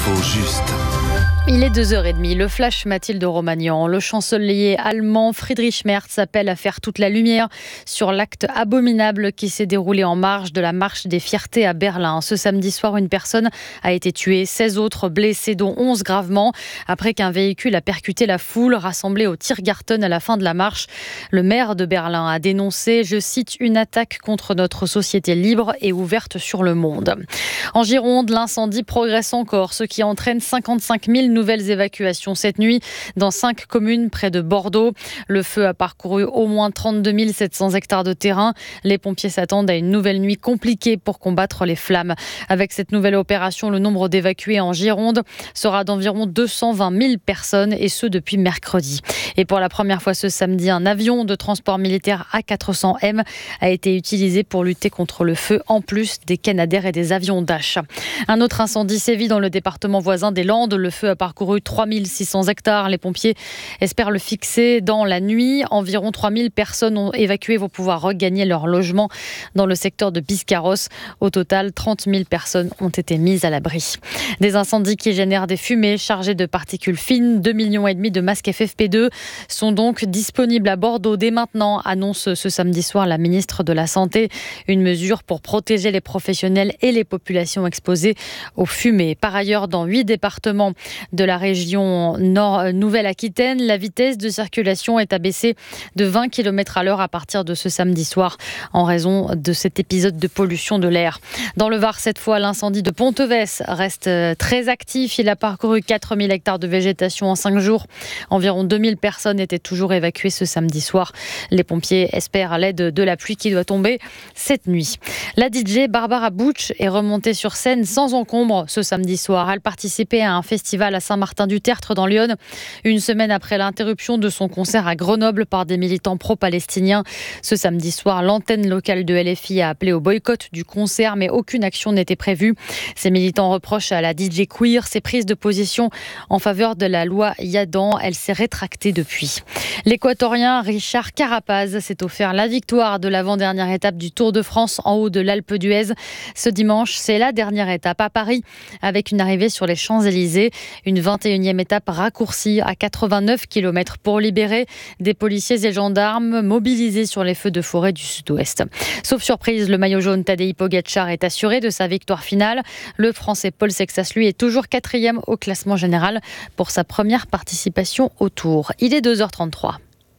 L'info juste. Il est 2h30, le flash Mathilde Romagnan. Le chancelier allemand Friedrich Merz appelle à faire toute la lumière sur l'acte abominable qui s'est déroulé en marge de la marche des fiertés à Berlin. Ce samedi soir, une personne a été tuée, 16 autres blessés, dont 11 gravement, après qu'un véhicule a percuté la foule rassemblée au Tiergarten à la fin de la marche. Le maire de Berlin a dénoncé, je cite, une attaque contre notre société libre et ouverte sur le monde. En Gironde, l'incendie progresse encore, ce qui entraîne 55 000 nouvelles évacuations cette nuit dans 5 communes près de Bordeaux. Le feu a parcouru au moins 32 700 hectares de terrain. Les pompiers s'attendent à une nouvelle nuit compliquée pour combattre les flammes. Avec cette nouvelle opération, le nombre d'évacués en Gironde sera d'environ 220 000 personnes, et ce depuis mercredi. Et pour la première fois ce samedi, un avion de transport militaire A400M a été utilisé pour lutter contre le feu, en plus des Canadair et des avions Dash. Un autre incendie sévit dans le département voisin des Landes. Le feu a parcouru 3600 hectares. Les pompiers espèrent le fixer dans la nuit. Environ 3000 personnes évacuées vont pouvoir regagner leur logement dans le secteur de Biscarrosse. Au total, 30 000 personnes ont été mises à l'abri. Des incendies qui génèrent des fumées chargées de particules fines. 2,5 millions de masques FFP2 sont donc disponibles à Bordeaux dès maintenant, annonce ce samedi soir la ministre de la Santé. Une mesure pour protéger les professionnels et les populations exposées aux fumées. Par ailleurs, dans 8 départements de la région Nord-Nouvelle-Aquitaine, la vitesse de circulation est abaissée de 20 km/h à partir de ce samedi soir en raison de cet épisode de pollution de l'air. Dans le Var, cette fois, l'incendie de Ponteves reste très actif. Il a parcouru 4000 hectares de végétation en 5 jours. Environ 2000 personnes étaient toujours évacuées ce samedi soir. Les pompiers espèrent l'aide de la pluie qui doit tomber cette nuit. La DJ Barbara Butch est remontée sur scène sans encombre ce samedi soir. Elle participait à un festival à Saint-Martin-du-Tertre dans l'Yonne, une semaine après l'interruption de son concert à Grenoble par des militants pro-palestiniens. Ce samedi soir, l'antenne locale de LFI a appelé au boycott du concert, mais aucune action n'était prévue. Ces militants reprochent à la DJ queer ses prises de position en faveur de la loi Yadan. Elle s'est rétractée depuis. L'Équatorien Richard Carapaz s'est offert la victoire de l'avant-dernière étape du Tour de France en haut de l'Alpe d'Huez. Ce dimanche, c'est la dernière étape à Paris, avec une arrivée sur les Champs-Élysées. Une 21e étape raccourcie à 89 km pour libérer des policiers et gendarmes mobilisés sur les feux de forêt du sud-ouest. Sauf surprise, le maillot jaune Tadej Pogačar est assuré de sa victoire finale. Le Français Paul Sexas, lui, est toujours 4e au classement général pour sa première participation au Tour. Il est 2h33.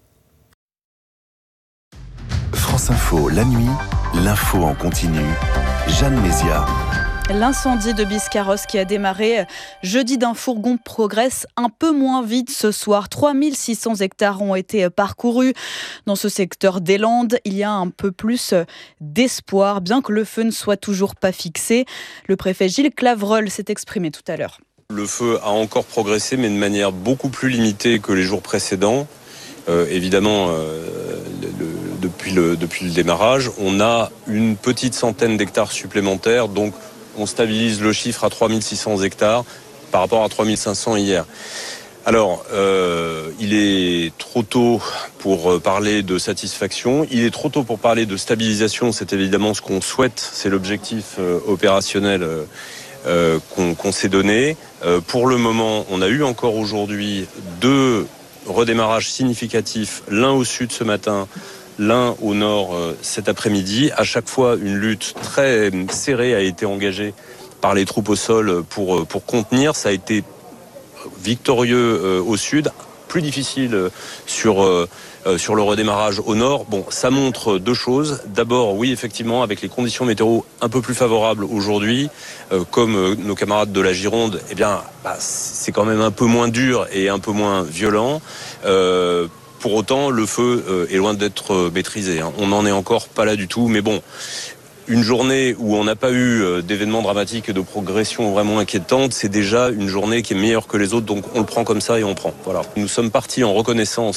France Info, la nuit, l'info en continu. Jeanne Mézia. L'incendie de Biscarrosse qui a démarré jeudi d'un fourgon progresse un peu moins vite ce soir. 3600 hectares ont été parcourus. Dans ce secteur des Landes, il y a un peu plus d'espoir, bien que le feu ne soit toujours pas fixé. Le préfet Gilles Clavreul s'est exprimé tout à l'heure. Le feu a encore progressé, mais de manière beaucoup plus limitée que les jours précédents. Évidemment, depuis le démarrage, on a une petite centaine d'hectares supplémentaires, donc on stabilise le chiffre à 3600 hectares par rapport à 3500 hier. Alors, il est trop tôt pour parler de satisfaction, il est trop tôt pour parler de stabilisation, c'est évidemment ce qu'on souhaite, c'est l'objectif opérationnel qu'on s'est donné. Pour le moment, on a eu encore aujourd'hui 2 redémarrages significatifs, l'un au sud ce matin, l'un au nord cet après-midi. À chaque fois, une lutte très serrée a été engagée par les troupes au sol pour contenir. Ça a été victorieux au sud, plus difficile sur le redémarrage au nord. Bon, ça montre 2 choses. D'abord, oui, effectivement, avec les conditions météo un peu plus favorables aujourd'hui, comme nos camarades de la Gironde, eh bien, c'est quand même un peu moins dur et un peu moins violent. Pour autant, le feu est loin d'être maîtrisé. On n'en est encore pas là du tout. Mais bon, une journée où on n'a pas eu d'événements dramatiques et de progression vraiment inquiétante, c'est déjà une journée qui est meilleure que les autres. Donc on le prend comme ça et on prend. Voilà. Nous sommes partis en reconnaissance